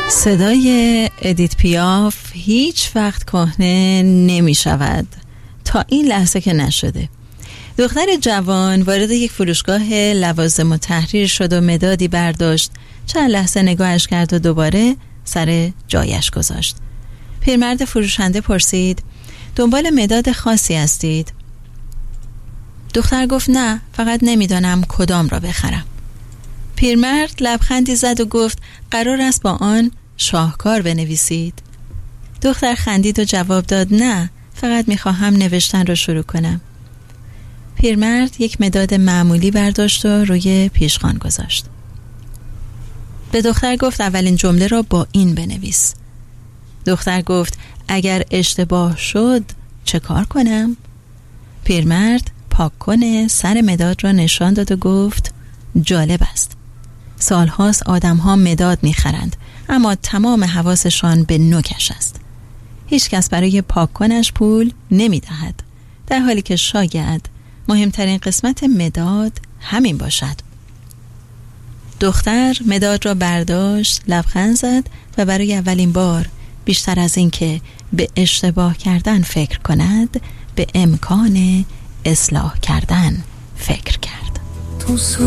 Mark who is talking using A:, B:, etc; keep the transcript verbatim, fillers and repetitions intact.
A: صدای ادیت پیاف هیچ وقت کهنه نمی شود تا این لحظه که نشده. دختر جوان وارد یک فروشگاه لوازم و تحریر شد و مدادی برداشت. چند لحظه نگاهش کرد و دوباره سر جایش گذاشت. پیرمرد فروشنده پرسید: دنبال مداد خاصی هستید؟ دختر گفت: نه، فقط نمیدانم کدام را بخرم. پیرمرد لبخندی زد و گفت: قرار است با آن شاهکار بنویسید؟ دختر خندید و جواب داد: نه، فقط میخواهم نوشتن را شروع کنم. پیرمرد یک مداد معمولی برداشت و روی پیشخوان گذاشت. به دختر گفت: اولین جمله را با این بنویس. دختر گفت: اگر اشتباه شد چه کار کنم؟ پیرمرد پاک‌کن سر مداد را نشان داد و گفت: جالب است. سالهاست آدم ها مداد می‌خرند، اما تمام حواسشان به نوکش است. هیچ کس برای پاک‌کنش پول نمی‌دهد، در حالی که شاید مهمترین قسمت مداد همین باشد. دختر مداد را برداشت، لبخند زد و برای اولین بار بیشتر از این که به اشتباه کردن فکر کند، به امکان اصلاح کردن فکر کرد.